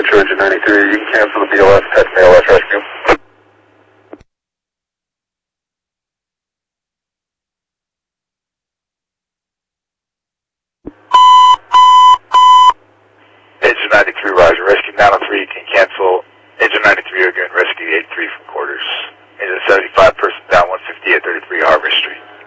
Detroit Engine 93, you can cancel the BLS, text me ALS rescue. Engine 93, Roger. Rescue 903, you can cancel. Engine 93, again, rescue 83 from quarters. Engine 75, person down 158, 33 Harvest Street.